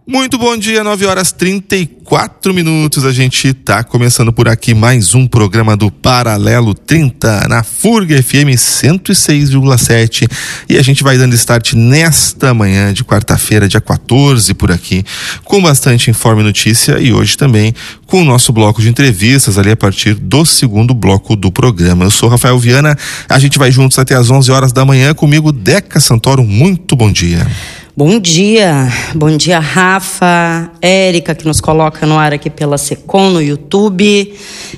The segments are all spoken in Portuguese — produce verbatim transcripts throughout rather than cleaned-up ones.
Muito bom dia, nove horas trinta e quatro minutos. A gente tá começando por aqui mais um programa do Paralelo trinta na F U R G F M cento e seis vírgula sete. E a gente vai dando start nesta manhã de quarta-feira, dia quatorze, por aqui, com bastante Informe Notícia e hoje também com o nosso bloco de entrevistas ali a partir do segundo bloco do programa. Eu sou Rafael Viana, a gente vai juntos até às onze horas da manhã, comigo Deca Santoro. Muito bom dia. Bom dia, bom dia Rafa, Érica que nos coloca no ar aqui pela Secom no YouTube,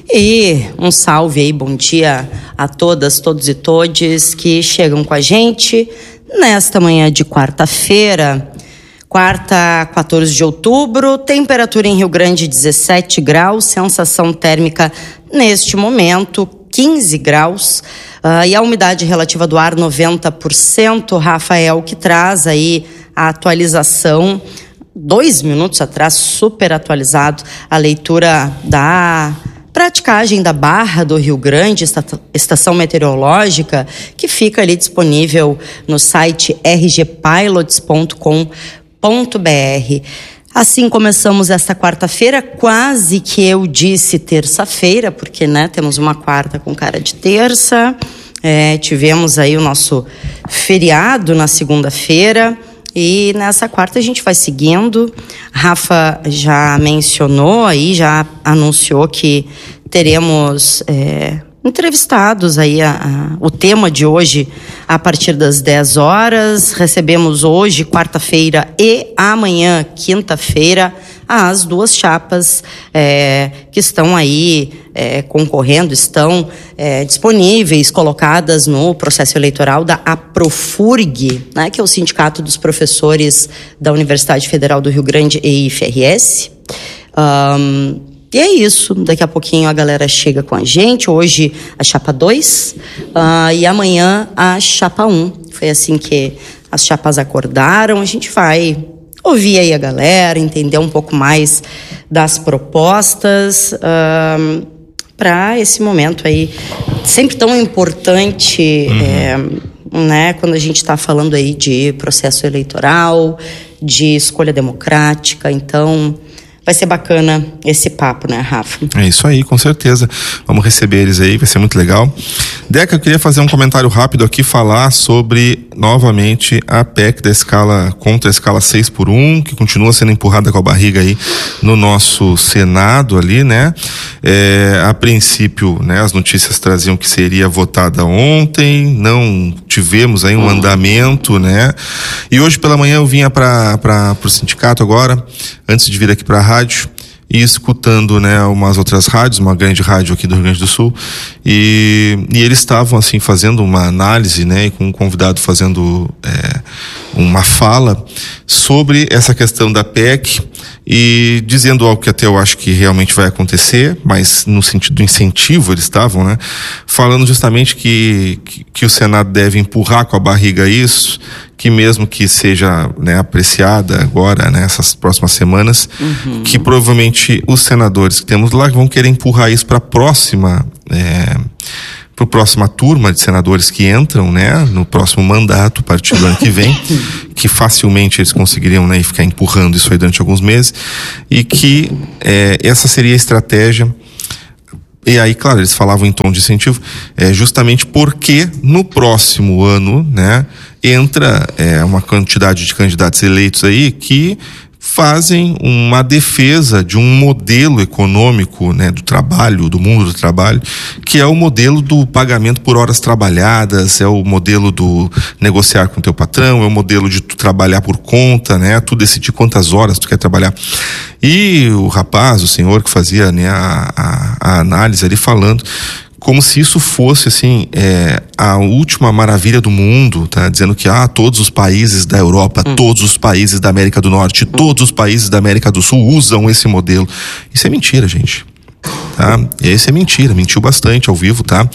e um salve aí, bom dia a todas, todos e todes que chegam com a gente nesta manhã de quarta-feira, quarta, quatorze de outubro, temperatura em Rio Grande dezessete graus, sensação térmica neste momento quinze graus, uh, e a umidade relativa do ar noventa por cento. Rafael, que traz aí a atualização, dois minutos atrás, super atualizado, a leitura da praticagem da Barra do Rio Grande, estação meteorológica, que fica ali disponível no site r g pilots ponto com ponto b r. Assim começamos esta quarta-feira, quase que eu disse terça-feira, porque, né, temos uma quarta com cara de terça, é, tivemos aí o nosso feriado na segunda-feira, e nessa quarta a gente vai seguindo. Rafa já mencionou aí, já anunciou que teremos é, entrevistados aí a, a, o tema de hoje a partir das dez horas. Recebemos hoje, quarta-feira, e amanhã, quinta-feira, as duas chapas é, que estão aí é, concorrendo, estão é, disponíveis, colocadas no processo eleitoral da APROFURG, né, que é o Sindicato dos Professores da Universidade Federal do Rio Grande e I F R S. Um, E é isso, daqui a pouquinho a galera chega com a gente, hoje a chapa dois uh, e amanhã a chapa um. Foi assim que as chapas acordaram, a gente vai ouvir aí a galera, entender um pouco mais das propostas uh, para esse momento aí, sempre tão importante, uhum. é, né, quando a gente está falando aí de processo eleitoral, de escolha democrática, então vai ser bacana esse papo, né, Rafa? É isso aí, com certeza. Vamos receber eles aí, vai ser muito legal. Deca, eu queria fazer um comentário rápido aqui, falar sobre, novamente, a P E C da escala, contra a escala seis por um, que continua sendo empurrada com a barriga aí no nosso Senado ali, né? É, a princípio, né, as notícias traziam que seria votada ontem, não tivemos aí um andamento, né? E hoje pela manhã eu vinha para para o sindicato agora, antes de vir aqui para a rádio, e escutando, né, umas outras rádios, uma grande rádio aqui do Rio Grande do Sul, e, e eles estavam assim fazendo uma análise, né, e com um convidado fazendo é, uma fala sobre essa questão da P E C, e dizendo algo que até eu acho que realmente vai acontecer, mas no sentido do incentivo eles estavam, né, falando justamente que, que, que o Senado deve empurrar com a barriga isso, que mesmo que seja, né, apreciada agora, nessas, né, próximas semanas, uhum. que provavelmente os senadores que temos lá vão querer empurrar isso para a próxima, é, para a próxima turma de senadores que entram, né, no próximo mandato, a partir do ano que vem, que facilmente eles conseguiriam, né, ficar empurrando isso aí durante alguns meses, e que é, essa seria a estratégia. E aí, claro, eles falavam em tom de incentivo, é, justamente porque no próximo ano, né, entra é, uma quantidade de candidatos eleitos aí que fazem uma defesa de um modelo econômico, né, do trabalho, do mundo do trabalho, que é o modelo do pagamento por horas trabalhadas, é o modelo do negociar com o teu patrão, é o modelo de tu trabalhar por conta, né, tu decidir quantas horas tu quer trabalhar. E o rapaz, o senhor que fazia, né, a, a, a análise ali falando como se isso fosse, assim, é, a última maravilha do mundo, tá? Dizendo que, ah, todos os países da Europa, hum. todos os países da América do Norte, hum. todos os países da América do Sul usam esse modelo. Isso é mentira, gente. Tá? Esse é mentira, mentiu bastante ao vivo, tá?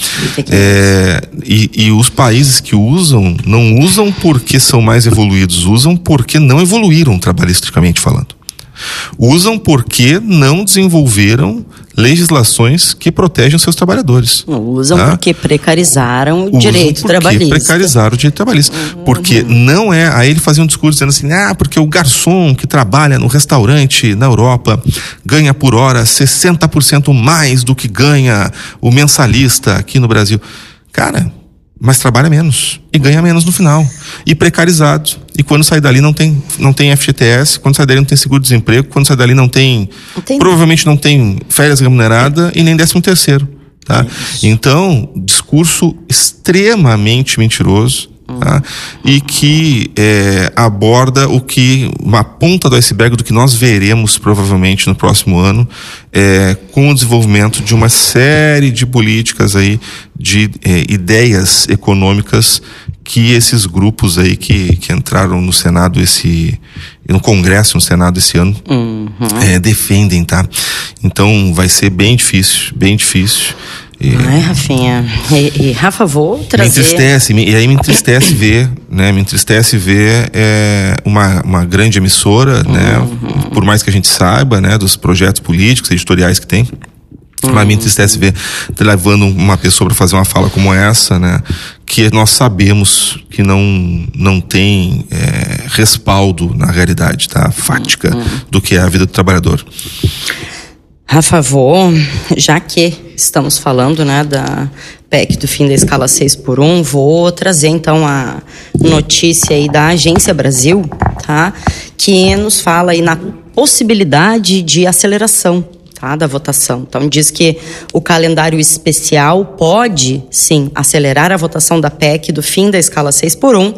É, e, e os países que usam, não usam porque são mais evoluídos, usam porque não evoluíram trabalhisticamente falando. Usam porque não desenvolveram legislações que protegem os seus trabalhadores. Usam tá? porque precarizaram o Usam direito porque trabalhista. precarizaram o direito trabalhista. Uhum. Porque não é... Aí ele fazia um discurso dizendo assim, ah, porque o garçom que trabalha no restaurante na Europa ganha por hora sessenta por cento mais do que ganha o mensalista aqui no Brasil. Cara, mas trabalha menos e ganha menos no final. E precarizado. E quando sai dali não tem, não tem F G T S, quando sai dali não tem seguro-desemprego, quando sai dali não tem... Entendi. Provavelmente não tem férias remuneradas e nem décimo terceiro. Tá? Então, discurso extremamente mentiroso. Tá? E que é, aborda o que, uma ponta do iceberg do que nós veremos provavelmente no próximo ano, é, com o desenvolvimento de uma série de políticas aí, de é, ideias econômicas que esses grupos aí que, que entraram no Senado esse, no Congresso, no Senado esse ano, uhum. é, defendem, tá? Então vai ser bem difícil, bem difícil. E, Ai, Rafinha. E, e Rafa, vou trazer... Me entristece, me, e aí me entristece ver, né? Me entristece ver é, uma, uma grande emissora, uhum. né? Por mais que a gente saiba, né? Dos projetos políticos, editoriais que tem. Uhum. Mas me entristece ver levando uma pessoa para fazer uma fala como essa, né? Que nós sabemos que não, não tem é, respaldo na realidade, tá? Fática uhum. do que é a vida do trabalhador. Rafa, vou, já que estamos falando, né, da P E C do fim da escala seis por um, vou trazer então a notícia aí da Agência Brasil, tá? Que nos fala aí na possibilidade de aceleração, tá, da votação. Então diz que o calendário especial pode, sim, acelerar a votação da P E C do fim da escala seis por um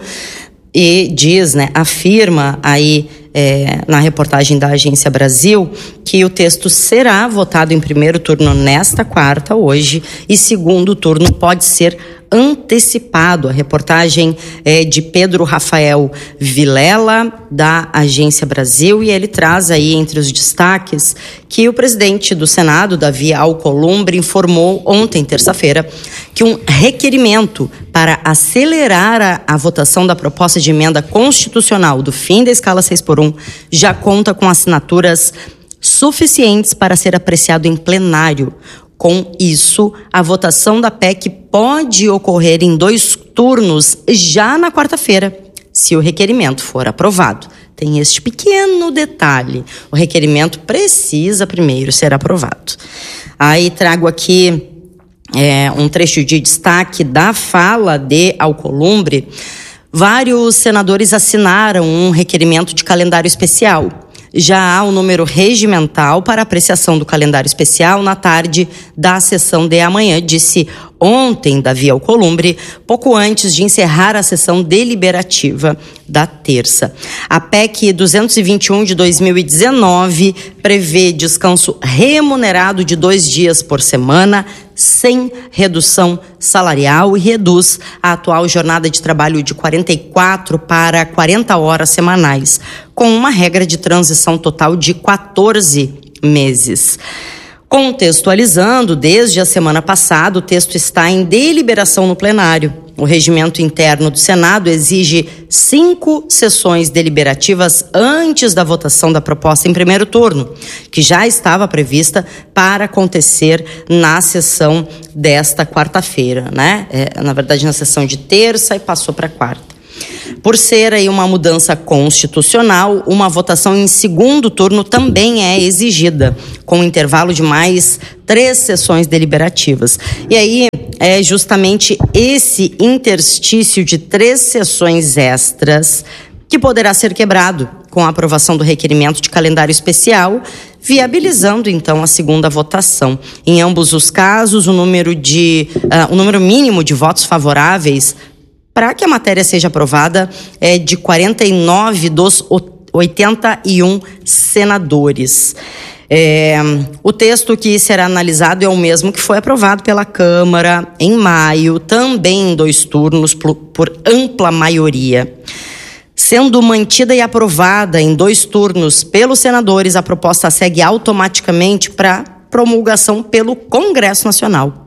e diz, né, afirma aí É, na reportagem da Agência Brasil, que o texto será votado em primeiro turno nesta quarta, hoje, e segundo turno pode ser antecipado. A reportagem é de Pedro Rafael Vilela, da Agência Brasil, e ele traz aí entre os destaques que o presidente do Senado, Davi Alcolumbre, informou ontem, terça-feira, que um requerimento para acelerar a, a votação da proposta de emenda constitucional do fim da escala seis por um já conta com assinaturas suficientes para ser apreciado em plenário. Com isso, a votação da P E C pode ocorrer em dois turnos já na quarta-feira, se o requerimento for aprovado. Tem este pequeno detalhe: o requerimento precisa primeiro ser aprovado. Aí trago aqui é, um trecho de destaque da fala de Alcolumbre. Vários senadores assinaram um requerimento de calendário especial. Já há um número regimental para apreciação do calendário especial na tarde da sessão de amanhã, disse ontem Davi Alcolumbre, pouco antes de encerrar a sessão deliberativa da terça. A P E C duzentos e vinte e um de dois mil e dezenove prevê descanso remunerado de dois dias por semana, sem redução salarial, e reduz a atual jornada de trabalho de quarenta e quatro para quarenta horas semanais, com uma regra de transição total de quatorze meses. Contextualizando, desde a semana passada, o texto está em deliberação no plenário. O regimento interno do Senado exige cinco sessões deliberativas antes da votação da proposta em primeiro turno, que já estava prevista para acontecer na sessão desta quarta-feira, né? É, na verdade, na sessão de terça e passou para quarta. Por ser aí uma mudança constitucional, uma votação em segundo turno também é exigida, com um intervalo de mais três sessões deliberativas. E aí é justamente esse interstício de três sessões extras que poderá ser quebrado com a aprovação do requerimento de calendário especial, viabilizando então a segunda votação. Em ambos os casos, o número de uh, o número mínimo de votos favoráveis para que a matéria seja aprovada é de quarenta e nove dos oitenta e um senadores. É, o texto que será analisado é o mesmo que foi aprovado pela Câmara em maio, também em dois turnos, por, por ampla maioria. Sendo mantida e aprovada em dois turnos pelos senadores, a proposta segue automaticamente para promulgação pelo Congresso Nacional.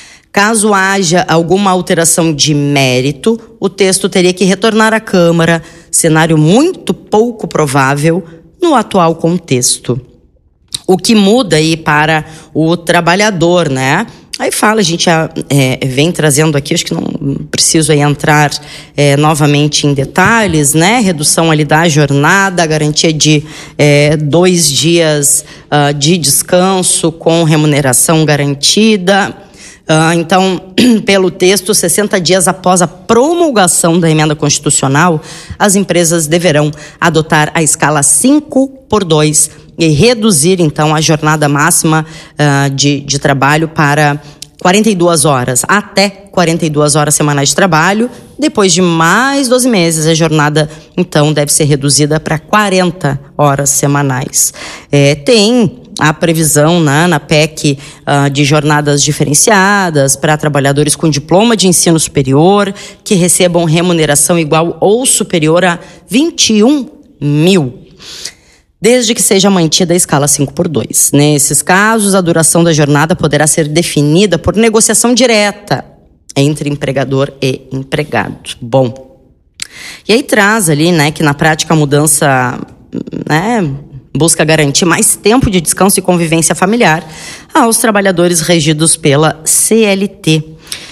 Caso haja alguma alteração de mérito, o texto teria que retornar à Câmara, cenário muito pouco provável, no atual contexto. O que muda aí para o trabalhador, né? Aí fala, a gente já, é, vem trazendo aqui, acho que não preciso aí entrar é, novamente em detalhes, né? Redução ali da jornada, garantia de é, dois dias uh, de descanso com remuneração garantida. Uh, então, pelo texto, sessenta dias após a promulgação da emenda constitucional, as empresas deverão adotar a escala cinco por dois e reduzir, então, a jornada máxima uh, de, de trabalho para quarenta e duas horas, até quarenta e duas horas semanais de trabalho. Depois de mais doze meses, a jornada, então, deve ser reduzida para quarenta horas semanais. É, tem a previsão, né, na P E C uh, de jornadas diferenciadas para trabalhadores com diploma de ensino superior que recebam remuneração igual ou superior a vinte e um mil. Desde que seja mantida a escala cinco por dois. Nesses casos, a duração da jornada poderá ser definida por negociação direta entre empregador e empregado. Bom, e aí traz ali, né, que na prática a mudança, né, busca garantir mais tempo de descanso e convivência familiar aos trabalhadores regidos pela C L T.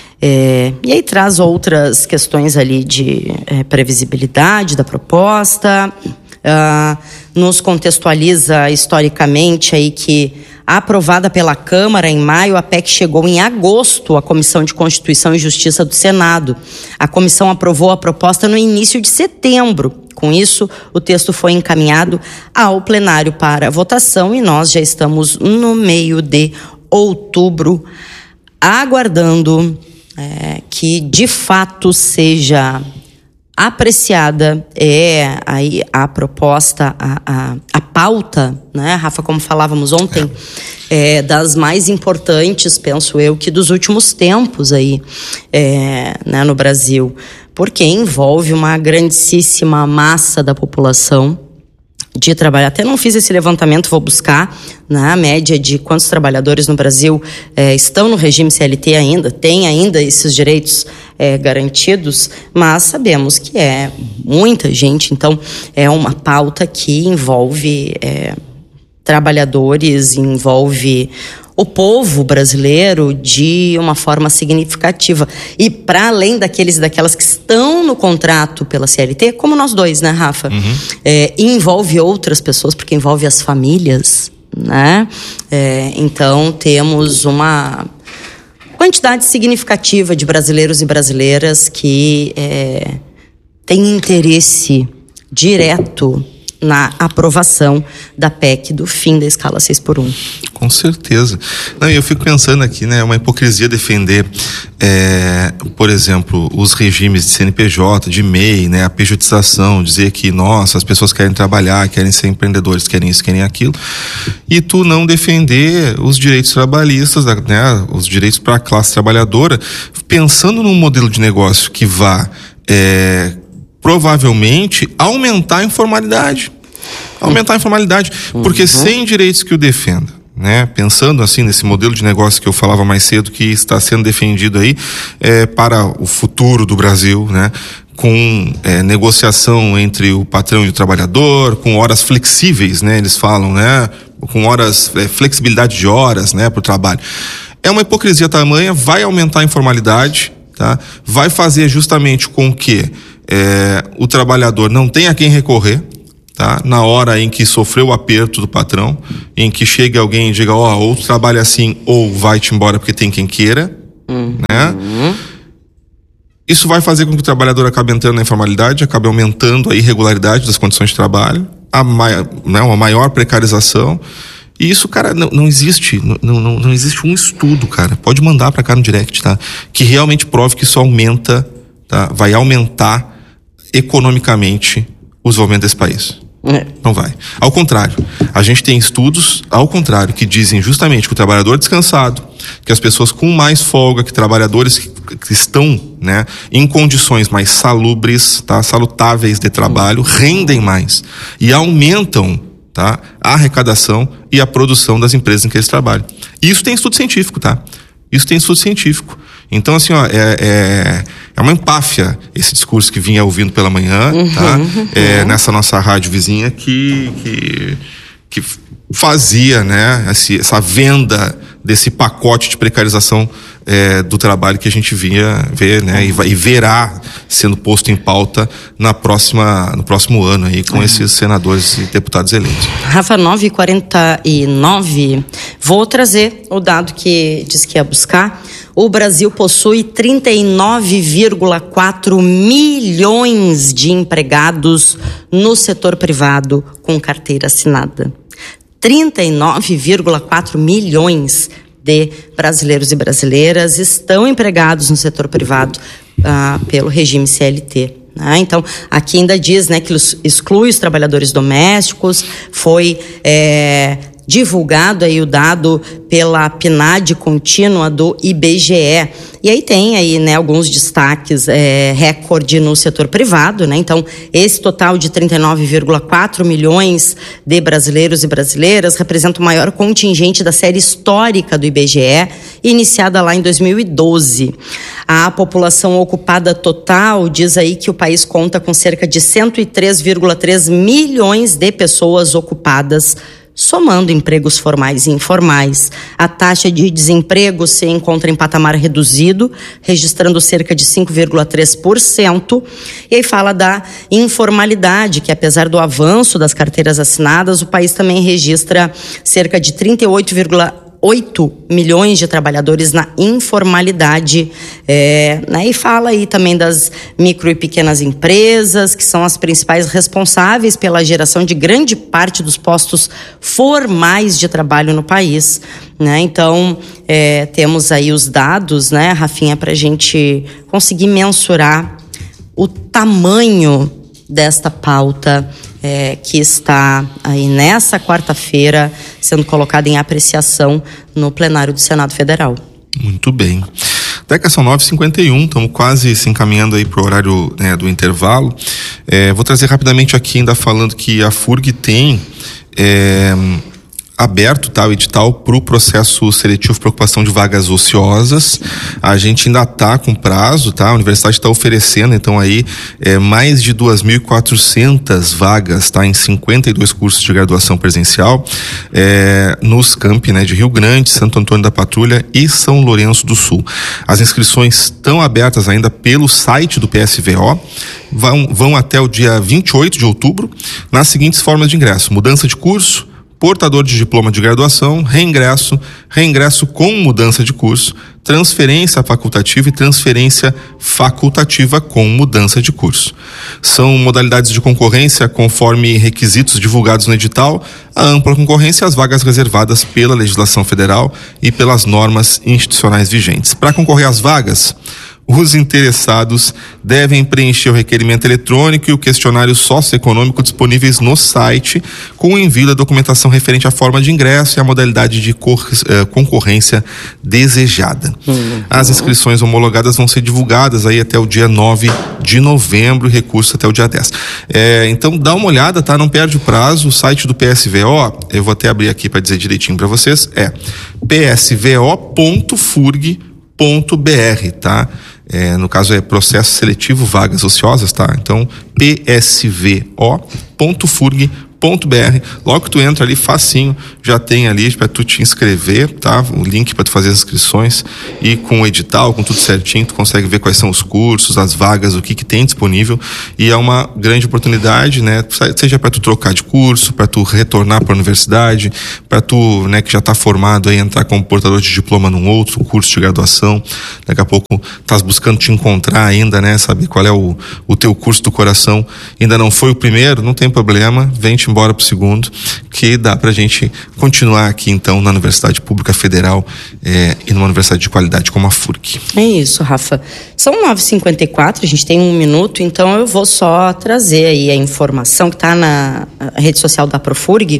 É, e aí traz outras questões ali de é, previsibilidade da proposta. Uh, nos contextualiza historicamente aí que, aprovada pela Câmara em maio, a P E C chegou em agosto à Comissão de Constituição e Justiça do Senado. A comissão aprovou a proposta no início de setembro. Com isso, o texto foi encaminhado ao plenário para votação e nós já estamos no meio de outubro, aguardando é, que de fato seja apreciada é aí a proposta, a, a, a pauta, né, Rafa, como falávamos ontem, é, das mais importantes, penso eu, que dos últimos tempos aí, é, né, no Brasil, porque envolve uma grandíssima massa da população de trabalhar. Até não fiz esse levantamento, vou buscar, né, a média de quantos trabalhadores no Brasil é, estão no regime C L T ainda, têm ainda esses direitos é, garantidos, mas sabemos que é muita gente, então é uma pauta que envolve é, trabalhadores, envolve o povo brasileiro de uma forma significativa. E para além daqueles e daquelas que estão no contrato pela C L T, como nós dois, né, Rafa? Uhum. É, envolve outras pessoas, porque envolve as famílias, né? É, então, temos uma quantidade significativa de brasileiros e brasileiras que é, têm interesse direto na aprovação da P E C do fim da escala seis por um. Com certeza. Não, eu fico pensando aqui, né, é uma hipocrisia defender, é, por exemplo, os regimes de C N P J, de M E I, né, a pejotização, dizer que, nossa, as pessoas querem trabalhar, querem ser empreendedores, querem isso, querem aquilo, e tu não defender os direitos trabalhistas, né, os direitos para a classe trabalhadora, pensando num modelo de negócio que vá, é, provavelmente aumentar a informalidade. Aumentar a informalidade. Porque uhum. sem direitos que o defenda, né? Pensando assim nesse modelo de negócio que eu falava mais cedo, que está sendo defendido aí é, para o futuro do Brasil, né? Com é, negociação entre o patrão e o trabalhador, com horas flexíveis, né? Eles falam, né? Com horas, é, flexibilidade de horas, né? Para o trabalho. É uma hipocrisia tamanha, vai aumentar a informalidade, tá? Vai fazer justamente com que É, o trabalhador não tem a quem recorrer, tá? Na hora em que sofreu o aperto do patrão, em que chega alguém e diga, ó, oh, ou tu trabalha assim ou vai-te embora porque tem quem queira, uhum. né? Isso vai fazer com que o trabalhador acabe entrando na informalidade, acabe aumentando a irregularidade das condições de trabalho, a mai- né, uma maior precarização. E isso, cara, não, não existe, não, não, não existe um estudo, cara, pode mandar pra cá no direct, tá? Que realmente prove que isso aumenta, tá? Vai aumentar economicamente o desenvolvimento desse país. É. Não vai. Ao contrário, a gente tem estudos, ao contrário, que dizem justamente que o trabalhador descansado, que as pessoas com mais folga, que trabalhadores que, que estão, né, em condições mais salubres, tá, salutáveis de trabalho, rendem mais e aumentam, tá, a arrecadação e a produção das empresas em que eles trabalham. Isso tem estudo científico, tá? Isso tem estudo científico. Então, assim, ó, é, é, é uma empáfia esse discurso que vinha ouvindo pela manhã, uhum, tá? Uhum. É, nessa nossa rádio vizinha que, que, que fazia, né, esse, essa venda desse pacote de precarização é, do trabalho que a gente via ver, né, e, vai, e verá sendo posto em pauta na próxima, no próximo ano aí com uhum. esses senadores e deputados eleitos. Rafa, nove e quarenta e nove, vou trazer o dado que diz que ia buscar. O Brasil possui trinta e nove vírgula quatro milhões de empregados no setor privado com carteira assinada. trinta e nove vírgula quatro milhões de brasileiros e brasileiras estão empregados no setor privado ah, pelo regime C L T. Né? Então, aqui ainda diz, né, que exclui os trabalhadores domésticos, foi é, divulgado aí o dado pela P N A D contínua do I B G E. E aí tem aí, né, alguns destaques, é, recorde no setor privado, né? Então, esse total de trinta e nove vírgula quatro milhões de brasileiros e brasileiras representa o maior contingente da série histórica do I B G E, iniciada lá em dois mil e doze. A população ocupada total diz aí que o país conta com cerca de cento e três vírgula três milhões de pessoas ocupadas, somando empregos formais e informais. A taxa de desemprego se encontra em patamar reduzido, registrando cerca de cinco vírgula três por cento. E aí fala da informalidade, que apesar do avanço das carteiras assinadas, o país também registra cerca de trinta e oito vírgula oito milhões de trabalhadores na informalidade, é, né? E fala aí também das micro e pequenas empresas, que são as principais responsáveis pela geração de grande parte dos postos formais de trabalho no país, né? Então, é, temos aí os dados, né, Rafinha, para a gente conseguir mensurar o tamanho desta pauta é, que está aí nessa quarta-feira sendo colocada em apreciação no plenário do Senado Federal. Muito bem. Deca, são nove e cinquenta e um, estamos quase se encaminhando aí para o horário, né, do intervalo. É, vou trazer rapidamente aqui, ainda falando que a FURG tem é, aberto, tá, o edital para o processo seletivo para ocupação de vagas ociosas. A gente ainda está com prazo, tá? A universidade está oferecendo, então, aí é, mais de duas mil e quatrocentas vagas, tá? Em cinquenta e dois cursos de graduação presencial, é, nos campi, né, de Rio Grande, Santo Antônio da Patrulha e São Lourenço do Sul. As inscrições estão abertas ainda pelo site do P S V O, vão, vão até o dia vinte e oito de outubro, nas seguintes formas de ingresso: mudança de curso, portador de diploma de graduação, reingresso, reingresso com mudança de curso, transferência facultativa e transferência facultativa com mudança de curso. São modalidades de concorrência conforme requisitos divulgados no edital, a ampla concorrência e as vagas reservadas pela legislação federal e pelas normas institucionais vigentes. Para concorrer às vagas, os interessados devem preencher o requerimento eletrônico e o questionário socioeconômico disponíveis no site, com o envio da documentação referente à forma de ingresso e à modalidade de cor, eh, concorrência desejada. Uhum. As inscrições homologadas vão ser divulgadas aí até o dia nove de novembro e recurso até o dia dez. É, então dá uma olhada, tá? Não perde o prazo. O site do P S V O, eu vou até abrir aqui para dizer direitinho para vocês, é p s v o ponto furg ponto b r, tá? É, no caso é processo seletivo vagas ociosas, tá? Então, p s v o ponto furg ponto b r. Logo que tu entra ali, facinho, já tem ali para tu te inscrever, tá? O link para tu fazer as inscrições, e com o edital, com tudo certinho, tu consegue ver quais são os cursos, as vagas, o que que tem disponível, e é uma grande oportunidade, né? Seja para tu trocar de curso, para tu retornar para a universidade, para tu, né, que já tá formado aí, entrar como portador de diploma num outro curso de graduação. Daqui a pouco estás buscando te encontrar ainda, né? Saber qual é o, o teu curso do coração. Ainda não foi o primeiro, não tem problema, vem te embora pro segundo, que dá pra gente continuar aqui então na Universidade Pública Federal é, e numa universidade de qualidade como a FURG. É isso, Rafa. São nove e cinquenta e quatro, a gente tem um minuto, então eu vou só trazer aí a informação que tá na rede social da Profurg,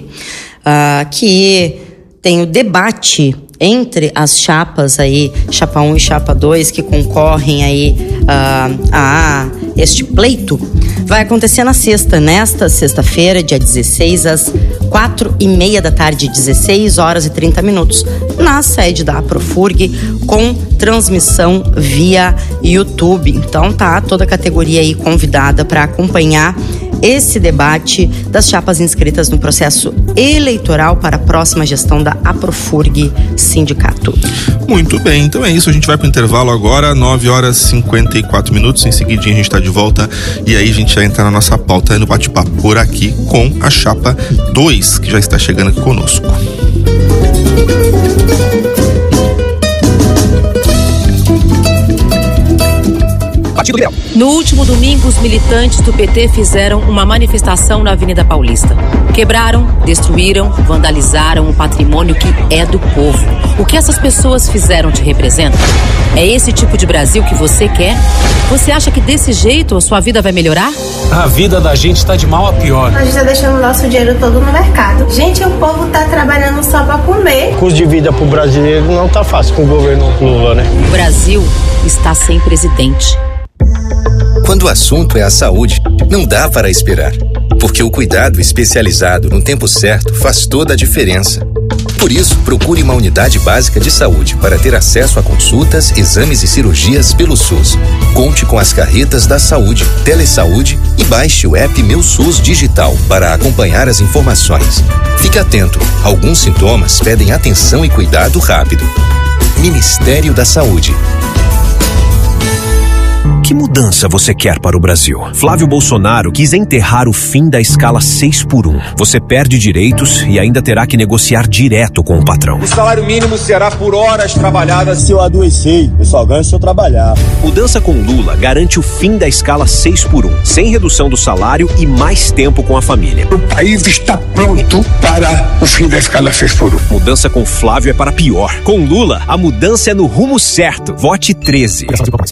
uh, que tem o debate entre as chapas aí, chapa um e chapa dois, que concorrem aí uh, a este pleito, vai acontecer na sexta, nesta sexta-feira, dia dezesseis, às quatro e meia da tarde, dezesseis horas e trinta minutos, na sede da Aprofurg, com transmissão via YouTube. Então tá toda a categoria aí convidada para acompanhar esse debate das chapas inscritas no processo eleitoral para a próxima gestão da Aprofurg Sindicato. Muito bem, então é isso, a gente vai para o intervalo agora, nove horas e cinquenta e quatro minutos, em seguidinha a gente está de volta e aí a gente vai entrar na nossa pauta e no bate-papo por aqui com a chapa dois, que já está chegando aqui conosco. No último domingo, os militantes do P T fizeram uma manifestação na Avenida Paulista. Quebraram, destruíram, vandalizaram o patrimônio que é do povo. O que essas pessoas fizeram te representa? É esse tipo de Brasil que você quer? Você acha que desse jeito a sua vida vai melhorar? A vida da gente tá de mal a pior. A gente tá deixando o nosso dinheiro todo no mercado. Gente, o povo tá trabalhando só pra comer. O custo de vida pro brasileiro não tá fácil com o governo Lula, né? O Brasil está sem presidente. Quando o assunto é a saúde, não dá para esperar, porque o cuidado especializado no tempo certo faz toda a diferença. Por isso, procure uma unidade básica de saúde para ter acesso a consultas, exames e cirurgias pelo SUS. Conte com as carretas da saúde, Telesaúde e baixe o app Meu SUS Digital para acompanhar as informações. Fique atento, alguns sintomas pedem atenção e cuidado rápido. Ministério da Saúde. Que mudança você quer para o Brasil? Flávio Bolsonaro quis enterrar o fim da escala seis por um. Você perde direitos e ainda terá que negociar direto com o patrão. O salário mínimo será por horas trabalhadas. Se eu adoecer, eu só ganho se eu trabalhar. Mudança com Lula garante o fim da escala seis por um, sem redução do salário e mais tempo com a família. O país está pronto para o fim da escala seis por um. Mudança com Flávio é para pior. Com Lula, a mudança é no rumo certo. Vote treze.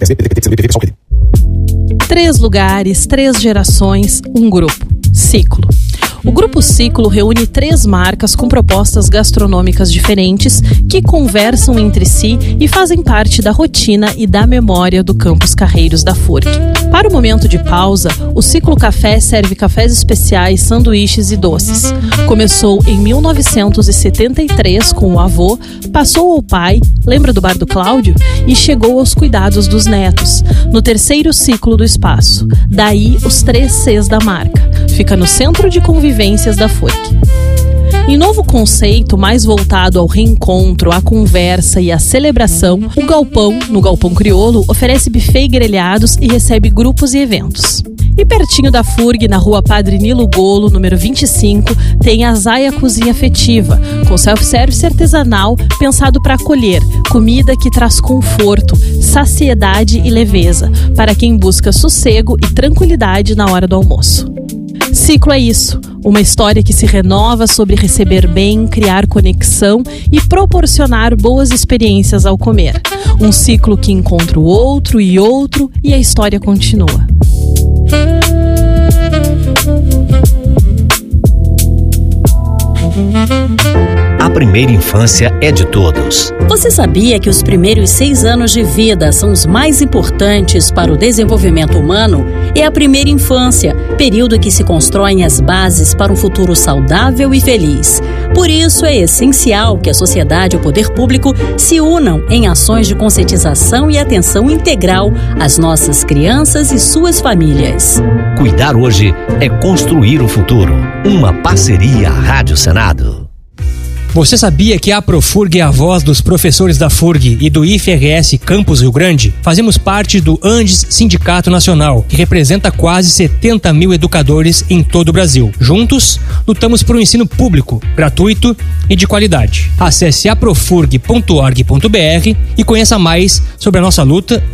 Três lugares, três gerações, um grupo. Ciclo. O Grupo Ciclo reúne três marcas com propostas gastronômicas diferentes que conversam entre si e fazem parte da rotina e da memória do Campus Carreiros da Furg. Para o momento de pausa, o Ciclo Café serve cafés especiais, sanduíches e doces. Começou em mil novecentos e setenta e três com o avô, passou ao pai, lembra do bar do Cláudio? E chegou aos cuidados dos netos, no terceiro ciclo do espaço. Daí os três Cs da marca. Fica no Centro de Convivências da Furg. Em novo conceito, mais voltado ao reencontro, à conversa e à celebração, o Galpão, no Galpão Crioulo, oferece buffet e grelhados e recebe grupos e eventos. E pertinho da Furg, na rua Padre Nilo Golo, número vinte e cinco, tem a Zaia Cozinha Afetiva, com self-service artesanal pensado para acolher, comida que traz conforto, saciedade e leveza, para quem busca sossego e tranquilidade na hora do almoço. Ciclo é isso, uma história que se renova sobre receber bem, criar conexão e proporcionar boas experiências ao comer. Um ciclo que encontra o outro e outro e a história continua. A primeira infância é de todos. Você sabia que os primeiros seis anos de vida são os mais importantes para o desenvolvimento humano? É a primeira infância, período em que se constroem as bases para um futuro saudável e feliz. Por isso, é essencial que a sociedade e o poder público se unam em ações de conscientização e atenção integral às nossas crianças e suas famílias. Cuidar hoje é construir o futuro. Uma parceria Rádio Senado. Você sabia que a Aprofurg é a voz dos professores da Furg e do I F R S Campus Rio Grande? Fazemos parte do Andes Sindicato Nacional, que representa quase setenta mil educadores em todo o Brasil. Juntos, lutamos por um ensino público, gratuito e de qualidade. Acesse aprofurg ponto org ponto br e conheça mais sobre a nossa luta